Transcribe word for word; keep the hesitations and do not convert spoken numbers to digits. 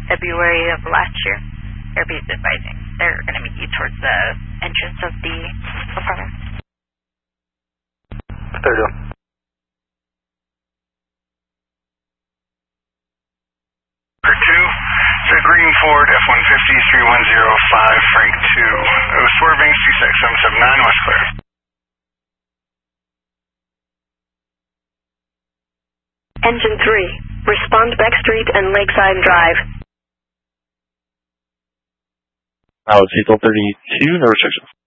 February of last year. Airbus advising they're going to meet you towards the entrance of the apartment. There you go. two, it's a green Ford F one fifty three one zero five Frank two. It was four Banks two six seven seven nine West Claire. Engine three, respond Beck Street and Lakeside Drive. That was April thirty-two, no restrictions.